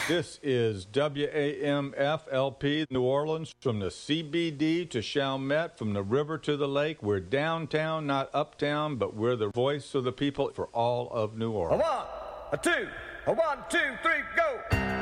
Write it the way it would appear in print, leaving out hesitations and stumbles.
This is WAMFLP New Orleans, from the CBD to Chalmette, from the river to the lake. We're downtown, not uptown, but we're the voice of the people for all of New Orleans. A one, a two, 1, 2, 3, go!